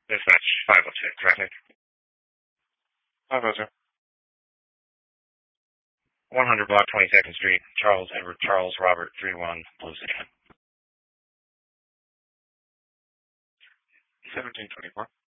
Dispatch 502, traffic. 502. 100 block 22nd Street, Charles Edward Charles Robert 31, Blue Sedan. 1724.